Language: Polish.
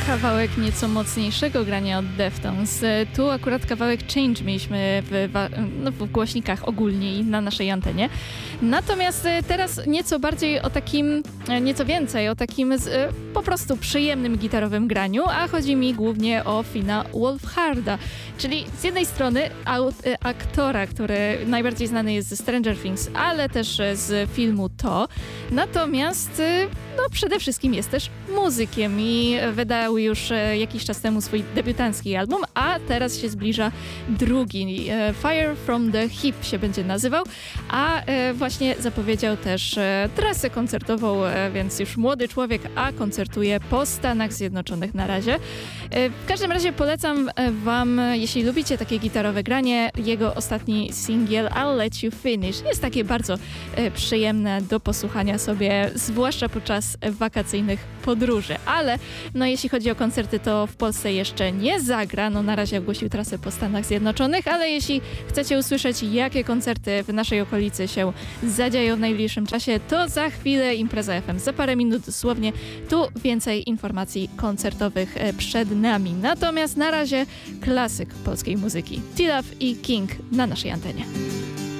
kawałek nieco mocniejszego grania od Deftones. Tu akurat kawałek Change mieliśmy w głośnikach ogólnie i na naszej antenie. Natomiast teraz nieco więcej o takim po prostu przyjemnym gitarowym graniu, a chodzi mi głównie o Finna Wolfharda, czyli z jednej strony aktora, który najbardziej znany jest ze Stranger Things, ale też z filmu To. Natomiast przede wszystkim jest też muzykiem i wydał już jakiś czas temu swój debiutancki album, a teraz się zbliża drugi. Fire from the Hip się będzie nazywał, a właśnie zapowiedział też trasę koncertową, więc już młody człowiek, a koncertuje po Stanach Zjednoczonych na razie. W każdym razie polecam wam, jeśli lubicie takie gitarowe granie, jego ostatni singiel I'll Let You Finish. Jest takie bardzo przyjemne do posłuchania sobie, zwłaszcza podczas wakacyjnych podróży. Ale jeśli chodzi o koncerty, to w Polsce jeszcze nie zagra. Na razie ogłosił trasę po Stanach Zjednoczonych, ale jeśli chcecie usłyszeć, jakie koncerty w naszej okolicy się zadzieją w najbliższym czasie, to za chwilę Impreza FM. Za parę minut dosłownie. Tu więcej informacji koncertowych przed nami. Natomiast na razie klasyk polskiej muzyki. T-Love i King na naszej antenie.